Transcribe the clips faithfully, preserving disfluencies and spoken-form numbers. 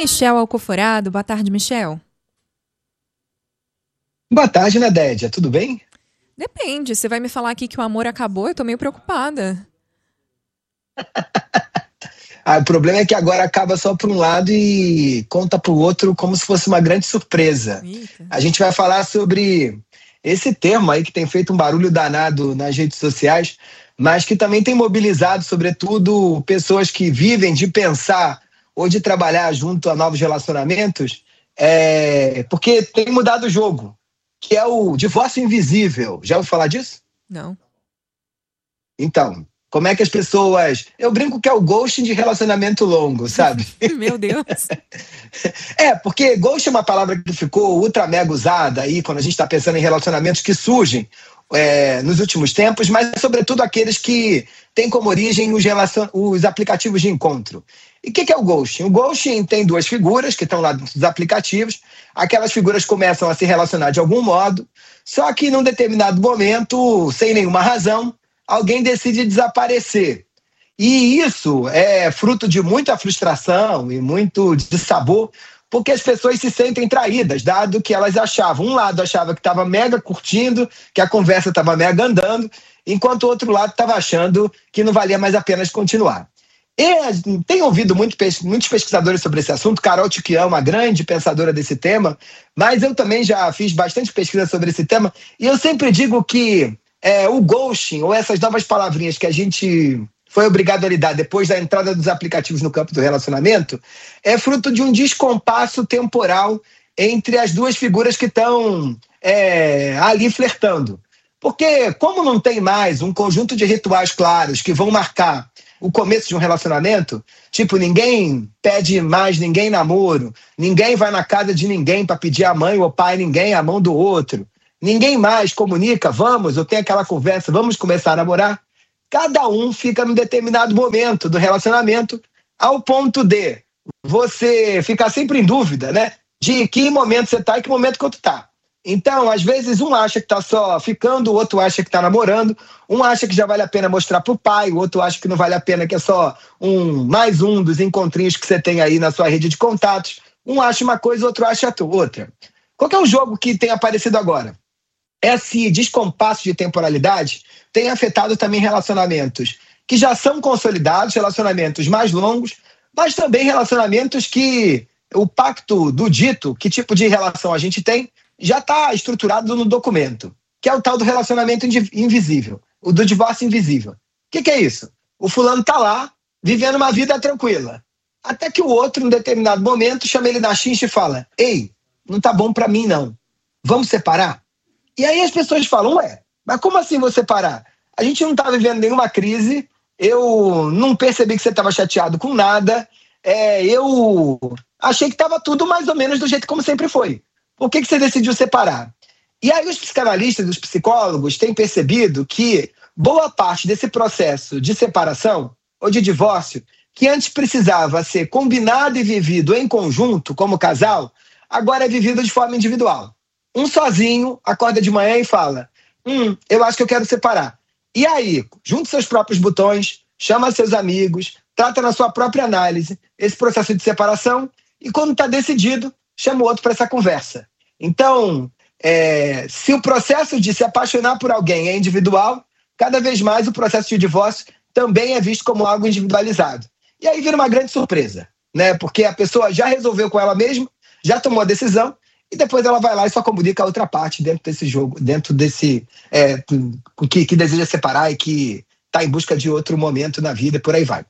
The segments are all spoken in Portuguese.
Michel Alcoforado, boa tarde, Michel. Boa tarde, Nadédia. Tudo bem? Depende, você vai me falar aqui que o amor acabou? Eu tô meio preocupada. Ah, o problema é que agora acaba só para um lado e conta para o outro como se fosse uma grande surpresa. Eita. A gente vai falar sobre esse termo aí que tem feito um barulho danado nas redes sociais, mas que também tem mobilizado, sobretudo, pessoas que vivem de pensar ou de trabalhar junto a novos relacionamentos, é, porque tem mudado o jogo, que é o divórcio invisível. Já ouviu falar disso? Não. Então, como é que as pessoas. Eu brinco que é o ghosting de relacionamento longo, sabe? Meu Deus. É, porque ghost é uma palavra que ficou ultra mega usada aí quando a gente está pensando em relacionamentos que surgem é, nos últimos tempos, mas sobretudo aqueles que têm como origem os, relacion... os aplicativos de encontro. E o que, que é o ghosting? O ghosting tem duas figuras que estão lá nos aplicativos. Aquelas figuras começam a se relacionar de algum modo, só que num determinado momento, sem nenhuma razão, alguém decide desaparecer. E isso é fruto de muita frustração e muito dissabor, porque as pessoas se sentem traídas, dado que elas achavam, um lado achava que estava mega curtindo, que a conversa estava mega andando, enquanto o outro lado estava achando que não valia mais a pena continuar. E tenho ouvido muito, muitos pesquisadores sobre esse assunto. Carol Tchikian é uma grande pensadora desse tema, mas eu também já fiz bastante pesquisa sobre esse tema, e eu sempre digo que é, o ghosting, ou essas novas palavrinhas que a gente foi obrigado a lidar depois da entrada dos aplicativos no campo do relacionamento, é fruto de um descompasso temporal entre as duas figuras que estão é, ali flertando. Porque como não tem mais um conjunto de rituais claros que vão marcar o começo de um relacionamento, tipo, ninguém pede mais ninguém namoro, ninguém vai na casa de ninguém para pedir a mãe ou pai ninguém a mão do outro, ninguém mais comunica, vamos, eu tenho aquela conversa, vamos começar a namorar. Cada um fica num determinado momento do relacionamento, ao ponto de você ficar sempre em dúvida, né? De que momento você está e que momento que outro está. Então, às vezes, um acha que está só ficando, o outro acha que está namorando, um acha que já vale a pena mostrar para o pai, o outro acha que não vale a pena, que é só um, mais um dos encontrinhos que você tem aí na sua rede de contatos. Um acha uma coisa, o outro acha outra. Qual que é o jogo que tem aparecido agora? Esse descompasso de temporalidade tem afetado também relacionamentos que já são consolidados, relacionamentos mais longos, mas também relacionamentos que o pacto do dito, que tipo de relação a gente tem, já está estruturado no documento, que é o tal do relacionamento invisível, o do divórcio invisível. O que, que é isso? O fulano está lá, vivendo uma vida tranquila, até que o outro, em determinado momento, chama ele na chincha e fala: ei, não tá bom para mim não, vamos separar? E aí as pessoas falam: ué, mas como assim vou separar? A gente não está vivendo nenhuma crise, eu não percebi que você estava chateado com nada, é, eu achei que estava tudo mais ou menos do jeito como sempre foi. Por que, que você decidiu separar? E aí os psicanalistas, os psicólogos têm percebido que boa parte desse processo de separação ou de divórcio, que antes precisava ser combinado e vivido em conjunto, como casal, agora é vivido de forma individual. Um sozinho acorda de manhã e fala: hum, eu acho que eu quero separar. E aí, junta seus próprios botões, chama seus amigos, trata na sua própria análise esse processo de separação e, quando está decidido, chama o outro para essa conversa. Então, é, se o processo de se apaixonar por alguém é individual, cada vez mais o processo de divórcio também é visto como algo individualizado. E aí vira uma grande surpresa, né? Porque a pessoa já resolveu com ela mesma, já tomou a decisão, e depois ela vai lá e só comunica a outra parte dentro desse jogo, dentro desse é, que, que deseja separar e que está em busca de outro momento na vida, por aí vai.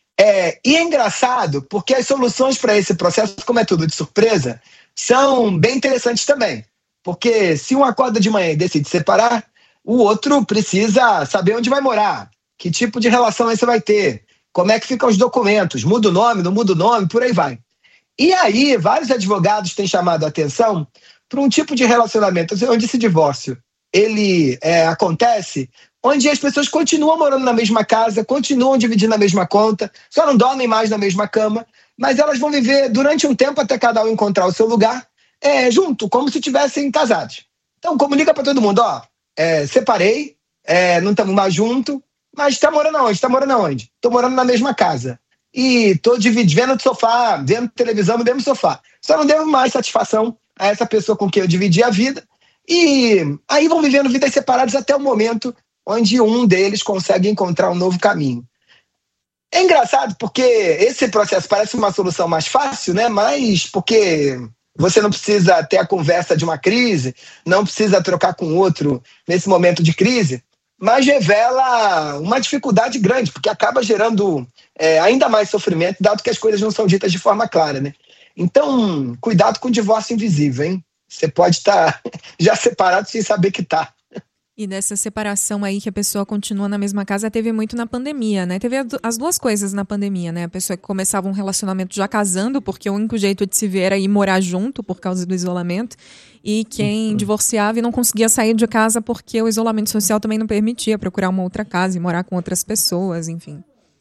É, e é engraçado porque as soluções para esse processo, como é tudo de surpresa, são bem interessantes também. Porque se um acorda de manhã e decide separar, o outro precisa saber onde vai morar, que tipo de relação você vai ter, como é que ficam os documentos, muda o nome, não muda o nome, por aí vai. E aí, vários advogados têm chamado a atenção para um tipo de relacionamento onde esse divórcio ele, é, acontece, onde as pessoas continuam morando na mesma casa, continuam dividindo a mesma conta, só não dormem mais na mesma cama, mas elas vão viver durante um tempo até cada um encontrar o seu lugar, é, junto, como se estivessem casados. Então, comunica para todo mundo: ó, é, separei, é, não estamos mais juntos, mas está morando aonde? Está morando aonde? Estou morando na mesma casa. e tô dividindo, vendo sofá, vendo televisão no mesmo sofá. Só não devo mais satisfação a essa pessoa com quem eu dividi a vida, e aí vão vivendo vidas separadas até o momento onde um deles consegue encontrar um novo caminho. É engraçado porque esse processo parece uma solução mais fácil, né? Mas porque você não precisa ter a conversa de uma crise, não precisa trocar com outro nesse momento de crise, mas revela uma dificuldade grande, porque acaba gerando é, ainda mais sofrimento, dado que as coisas não são ditas de forma clara, né? Então, cuidado com o divórcio invisível, hein? Você pode estar já separado sem saber que está. E dessa separação aí que a pessoa continua na mesma casa, teve muito na pandemia, né? Teve as duas coisas na pandemia, né? A pessoa que começava um relacionamento já casando, porque o único jeito de se ver era ir morar junto por causa do isolamento, e quem uhum. divorciava e não conseguia sair de casa porque o isolamento social também não permitia procurar uma outra casa e morar com outras pessoas, enfim.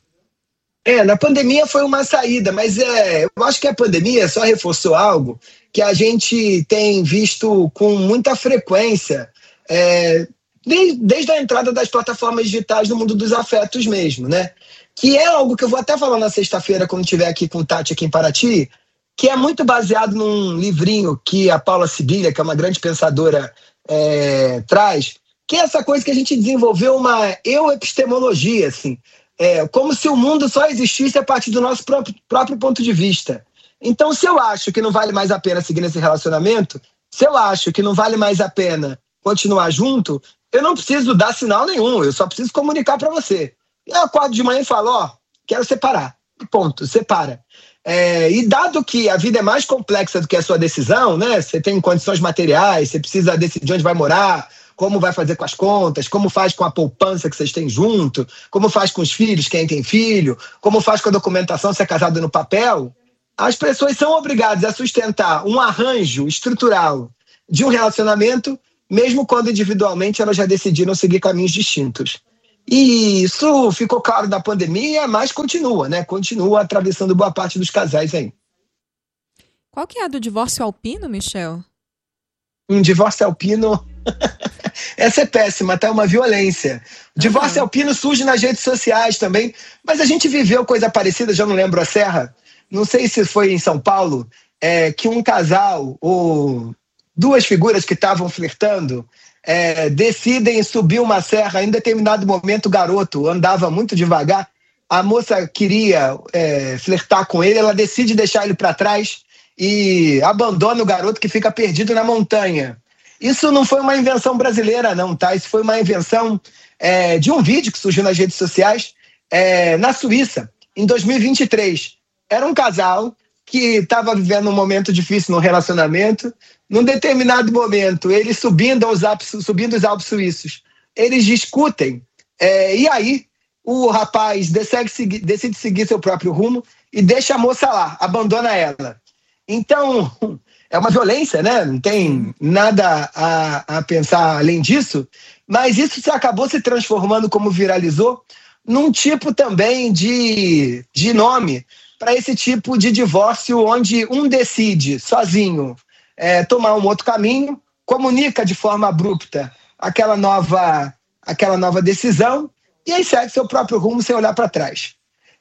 É, na pandemia foi uma saída, mas é, eu acho que a pandemia só reforçou algo que a gente tem visto com muita frequência, é, Desde, desde a entrada das plataformas digitais no mundo dos afetos mesmo, né? Que é algo que eu vou até falar na sexta-feira, quando estiver aqui com o Tati aqui em Paraty, que é muito baseado num livrinho que a Paula Sibilha, que é uma grande pensadora, é, traz, que é essa coisa que a gente desenvolveu uma eu-epistemologia, assim, é, como se o mundo só existisse a partir do nosso próprio, próprio ponto de vista. Então, se eu acho que não vale mais a pena seguir nesse relacionamento, se eu acho que não vale mais a pena continuar junto, eu não preciso dar sinal nenhum, eu só preciso comunicar para você. Eu acordo de manhã e falo, ó, oh, quero separar. Ponto, separa. É, e dado que a vida é mais complexa do que a sua decisão, né? Você tem condições materiais, você precisa decidir onde vai morar, como vai fazer com as contas, como faz com a poupança que vocês têm junto, como faz com os filhos, quem tem filho, como faz com a documentação se é casado no papel. As pessoas são obrigadas a sustentar um arranjo estrutural de um relacionamento, mesmo quando individualmente elas já decidiram seguir caminhos distintos. E isso ficou claro na pandemia, mas continua, né? Continua atravessando boa parte dos casais aí. Qual que é a do divórcio alpino, Michel? Um divórcio alpino... Essa é péssima, tá? É uma violência. O divórcio uhum. alpino surge nas redes sociais também, mas a gente viveu coisa parecida, já não lembro a serra, não sei se foi em São Paulo, é, que um casal, ou duas figuras que estavam flertando, é, decidem subir uma serra. Em determinado momento o garoto andava muito devagar, a moça queria é, flertar com ele, ela decide deixar ele para trás e abandona o garoto, que fica perdido na montanha. Isso não foi uma invenção brasileira não, tá? Isso foi uma invenção é, de um vídeo que surgiu nas redes sociais é, na Suíça, em dois mil e vinte e três. Era um casal que estava vivendo um momento difícil no relacionamento. Num determinado momento, eles subindo, aos Alpes, subindo os Alpes suíços, eles discutem, é, e aí o rapaz decide seguir, decide seguir seu próprio rumo e deixa a moça lá, abandona ela. Então, é uma violência, né? Não tem nada a, a pensar além disso, mas isso se acabou se transformando, como viralizou, num tipo também de, de nome para esse tipo de divórcio, onde um decide sozinho é, tomar um outro caminho, comunica de forma abrupta aquela nova, aquela nova decisão e aí segue seu próprio rumo sem olhar para trás.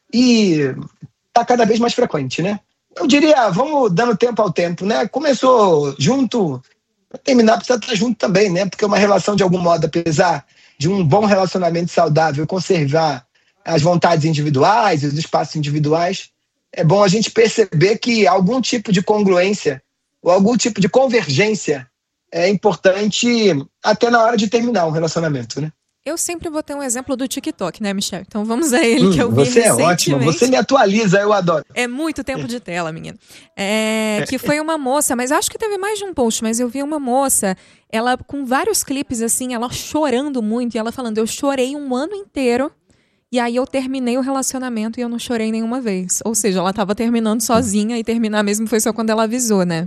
E está cada vez mais frequente, né? Eu diria, vamos dando tempo ao tempo, né? Começou junto, para terminar precisa estar junto também, né? Porque uma relação, de algum modo, apesar de um bom relacionamento saudável, conservar as vontades individuais, os espaços individuais, é bom a gente perceber que algum tipo de congruência ou algum tipo de convergência é importante até na hora de terminar um relacionamento, né? Eu sempre vou ter um exemplo do TikTok, né, Michel? Então vamos a ele, hum, que eu vi Você é ótima, você me atualiza, eu adoro. É muito tempo de tela, menina. É, que foi uma moça, mas acho que teve mais de um post, mas eu vi uma moça, ela com vários clipes assim, ela chorando muito, e ela falando, eu chorei um ano inteiro, e aí eu terminei o relacionamento e eu não chorei nenhuma vez. Ou seja, ela estava terminando sozinha, e terminar mesmo foi só quando ela avisou, né?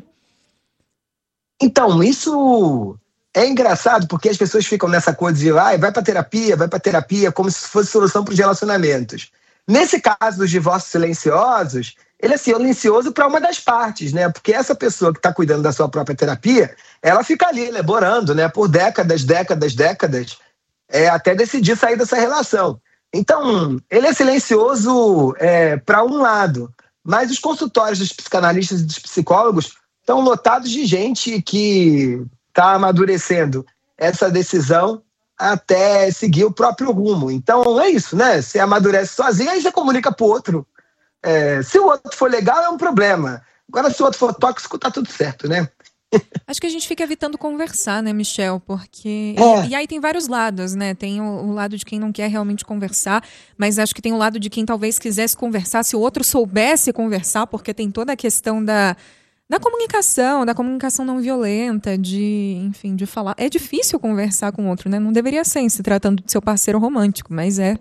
Então, isso... é engraçado porque as pessoas ficam nessa coisa de ah, vai para terapia, vai para terapia, como se fosse solução para os relacionamentos. Nesse caso dos divórcios silenciosos, ele é silencioso para uma das partes, né? Porque essa pessoa que está cuidando da sua própria terapia, ela fica ali elaborando, né? Por décadas, décadas, décadas, é, até decidir sair dessa relação. Então, ele é silencioso é, para um lado, mas os consultórios dos psicanalistas e dos psicólogos estão lotados de gente que está amadurecendo essa decisão até seguir o próprio rumo. Então, é isso, né? Você amadurece sozinho, aí você comunica para o outro. É, se o outro for legal, é um problema. Agora, se o outro for tóxico, tá tudo certo, né? Acho que a gente fica evitando conversar, né, Michel? Porque. É. E, e aí tem vários lados, né? Tem o, o lado de quem não quer realmente conversar, mas acho que tem o lado de quem talvez quisesse conversar, se o outro soubesse conversar, porque tem toda a questão da, da comunicação, da comunicação não violenta, de, enfim, de falar. É difícil conversar com o outro, né? Não deveria ser, em se tratando de seu parceiro romântico, mas é.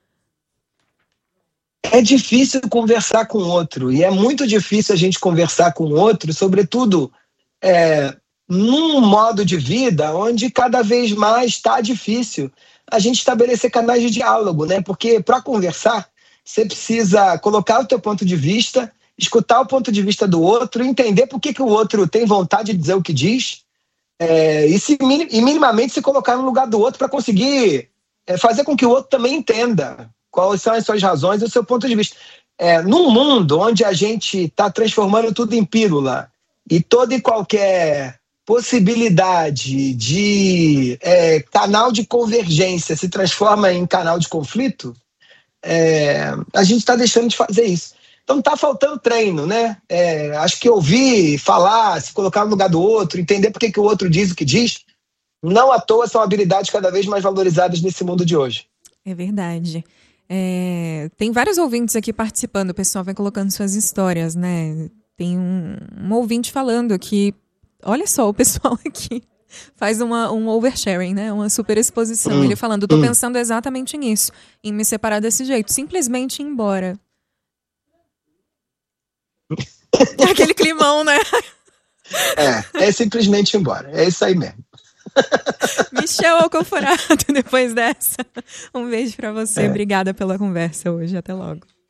É difícil conversar com o outro, e é muito difícil a gente conversar com o outro, sobretudo. É, num modo de vida onde cada vez mais está difícil a gente estabelecer canais de diálogo, né? Porque para conversar, você precisa colocar o teu ponto de vista, escutar o ponto de vista do outro, entender por que, que o outro tem vontade de dizer o que diz, é, e, se, e minimamente se colocar no lugar do outro para conseguir é, fazer com que o outro também entenda quais são as suas razões e o seu ponto de vista. É, num mundo onde a gente está transformando tudo em pílula, e toda e qualquer possibilidade de é, canal de convergência se transforma em canal de conflito, é, a gente está deixando de fazer isso. Então está faltando treino, né? É, acho que ouvir, falar, se colocar no lugar do outro, entender por que, que o outro diz o que diz, não à toa são habilidades cada vez mais valorizadas nesse mundo de hoje. É verdade. É, tem vários ouvintes aqui participando, o pessoal vai colocando suas histórias, né? Tem um, um ouvinte falando que, olha só, o pessoal aqui faz uma, um oversharing, né? Uma super exposição. Hum, Ele falando, tô hum. pensando exatamente nisso, em me separar desse jeito, simplesmente ir embora. Aquele climão, né? É, é simplesmente ir embora. É isso aí mesmo. Michel Alcoforado, depois dessa. Um beijo pra você. É. Obrigada pela conversa hoje. Até logo.